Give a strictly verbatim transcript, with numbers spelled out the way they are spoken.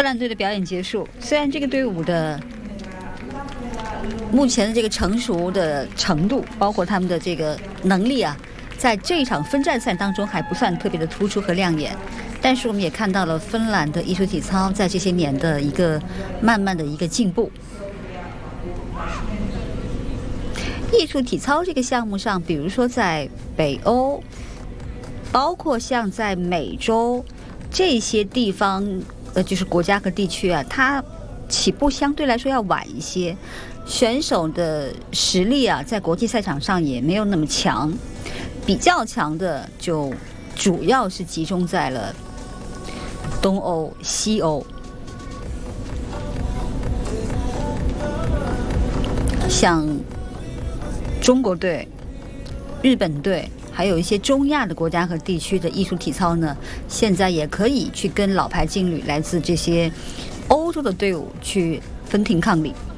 芬兰队的表演结束，虽然这个队伍的目前的这个成熟的程度，包括他们的这个能力啊，在这一场分站赛当中还不算特别的突出和亮眼，但是我们也看到了芬兰的艺术体操在这些年的一个慢慢的一个进步。艺术体操这个项目上，比如说在北欧，包括像在美洲这些地方，呃，就是国家和地区啊，它起步相对来说要晚一些，选手的实力啊，在国际赛场上也没有那么强，比较强的就主要是集中在了东欧、西欧，像中国队、日本队，还有一些中亚的国家和地区的艺术体操呢，现在也可以去跟老牌劲旅来自这些欧洲的队伍去分庭抗礼。